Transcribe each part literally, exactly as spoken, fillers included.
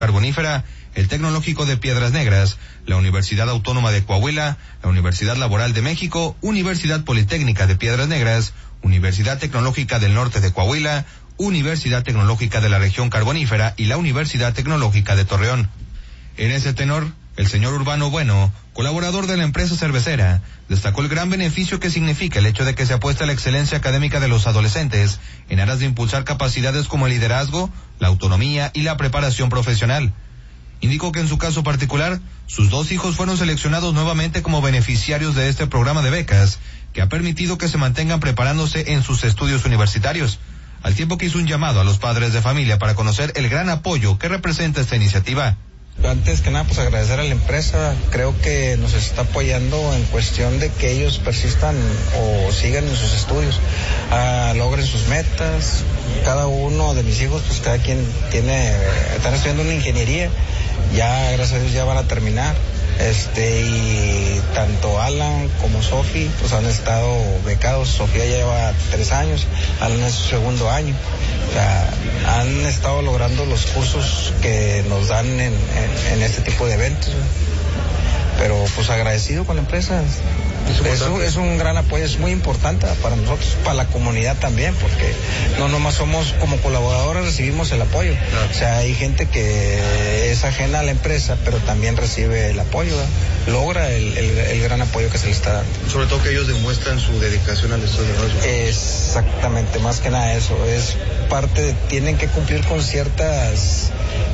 Carbonífera, el Tecnológico de Piedras Negras, la Universidad Autónoma de Coahuila, la Universidad Laboral de México, Universidad Politécnica de Piedras Negras, Universidad Tecnológica del Norte de Coahuila, Universidad Tecnológica de la Región Carbonífera y la Universidad Tecnológica de Torreón. En ese tenor, el señor Urbano Bueno, colaborador de la empresa cervecera, destacó el gran beneficio que significa el hecho de que se apuesta a la excelencia académica de los adolescentes en aras de impulsar capacidades como el liderazgo, la autonomía y la preparación profesional. Indicó que en su caso particular, sus dos hijos fueron seleccionados nuevamente como beneficiarios de este programa de becas, que ha permitido que se mantengan preparándose en sus estudios universitarios, al tiempo que hizo un llamado a los padres de familia para conocer el gran apoyo que representa esta iniciativa. Antes que nada, pues agradecer a la empresa, creo que nos está apoyando en cuestión de que ellos persistan o sigan en sus estudios, uh, logren sus metas. Cada uno de mis hijos, pues cada quien tiene, están estudiando una ingeniería, ya gracias a Dios ya van a terminar. Este, y tanto Alan como Sofi pues han estado becados. Sofía ya lleva tres años, Alan es su segundo año. O sea, han estado logrando los cursos que nos dan en, en, en este tipo de eventos, ¿no? Pero pues agradecido con la empresa. Eso es un gran apoyo, es muy importante para nosotros, para la comunidad también, porque no nomás somos como colaboradores, recibimos el apoyo. Claro. O sea, hay gente que es ajena a la empresa, pero también recibe el apoyo, ¿no? Logra el, el, el gran apoyo que se le está dando. Sobre todo que ellos demuestran su dedicación al estudio, ¿no? Exactamente, más que nada eso, es parte de, tienen que cumplir con ciertas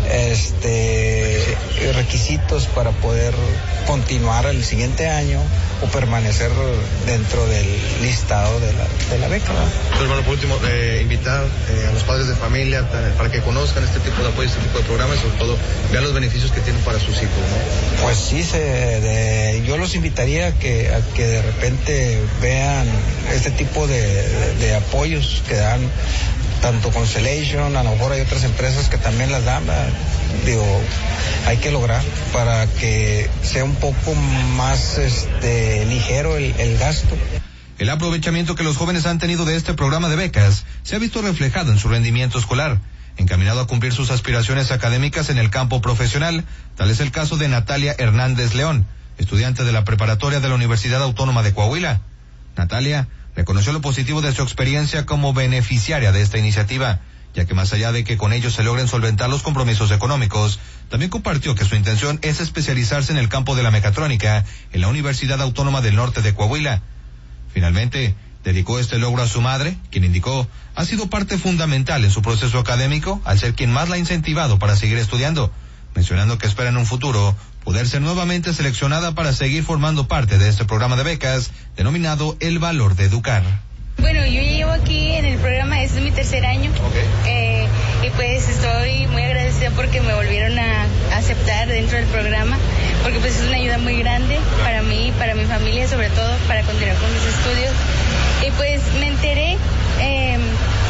este requisitos. requisitos para poder continuar el siguiente año o permanecer dentro del listado de la, de la beca, ¿no? Pero, hermano, por último, eh, invitar eh, a los padres de familia para que conozcan este tipo de apoyo, este tipo de programas, y sobre todo vean los beneficios que tienen para sus hijos, ¿no? Pues sí, se, de, yo los invitaría a que, a que de repente vean este tipo de, de, de apoyos que dan tanto Constellation, a lo mejor hay otras empresas que también las dan, ¿verdad? Digo, hay que lograr para que sea un poco más este ligero el, el gasto. El aprovechamiento que los jóvenes han tenido de este programa de becas se ha visto reflejado en su rendimiento escolar, encaminado a cumplir sus aspiraciones académicas en el campo profesional. Tal es el caso de Natalia Hernández León, estudiante de la preparatoria de la Universidad Autónoma de Coahuila. Natalia reconoció lo positivo de su experiencia como beneficiaria de esta iniciativa, ya que más allá de que con ellos se logren solventar los compromisos económicos, también compartió que su intención es especializarse en el campo de la mecatrónica en la Universidad Autónoma del Norte de Coahuila. Finalmente, dedicó este logro a su madre, quien indicó ha sido parte fundamental en su proceso académico, al ser quien más la ha incentivado para seguir estudiando, mencionando que espera en un futuro poder ser nuevamente seleccionada para seguir formando parte de este programa de becas denominado El Valor de Educar. Bueno, yo llevo aquí en el programa, este es mi tercer año. Okay. Eh, y pues estoy muy agradecida porque me volvieron a aceptar dentro del programa, porque pues es una ayuda muy grande para mí, para mi familia, sobre todo para continuar con mis estudios. Y pues me enteré eh,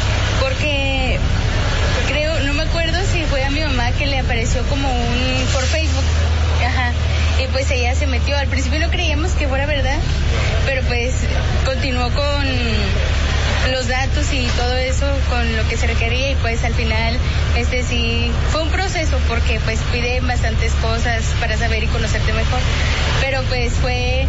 porque creo, no me acuerdo si fue a mi mamá que le apareció como un por Facebook. Ajá. Y pues ella se metió. Al principio no creíamos que fuera verdad, pero pues continuó con los datos y todo eso, con lo que se requería, y pues al final este sí fue un proceso porque pues piden bastantes cosas para saber y conocerte mejor, pero pues fue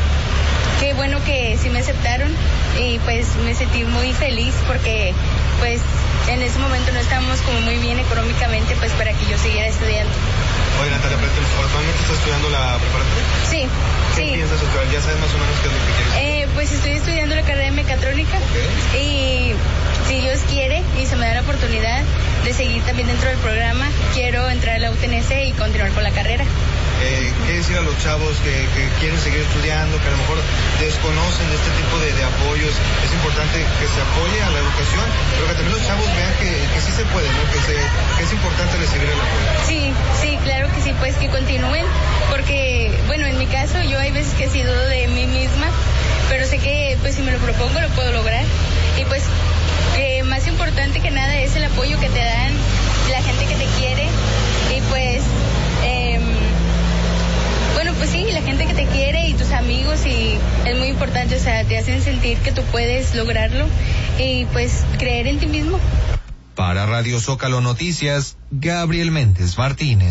qué bueno que sí me aceptaron y pues me sentí muy feliz porque pues en ese momento no estábamos como muy bien económicamente pues para que yo siguiera estudiando. Oye, Natalia, ¿actualmente estás estudiando la preparatoria? Sí, ¿Qué sí. piensas estudiar? ¿Ya sabes más o menos qué es lo que quieres? Eh, pues estoy estudiando la carrera de mecatrónica. Okay. Y si Dios quiere y se me da la oportunidad de seguir también dentro del programa, quiero entrar a la U T N C y continuar con la carrera. Eh, ¿Qué decir a los chavos que, que quieren seguir estudiando, que a lo mejor desconocen de este tipo de, de apoyos? Es importante que se apoye a la educación, pero que también los chavos vean que, que sí se puede, ¿no? Que, se, que es importante recibir el apoyo. Sí, sí, claro que sí, pues que continúen, porque, bueno, en mi caso yo hay veces que sí dudo de mí misma, pero sé que pues si me lo propongo lo puedo lograr. Y pues eh, más importante que nada es el apoyo que te dan la gente que te quiere y pues... Eh, Bueno, pues sí, la gente que te quiere y tus amigos, y es muy importante, o sea, te hacen sentir que tú puedes lograrlo y pues creer en ti mismo. Para Radio Zócalo Noticias, Gabriel Méndez Martínez.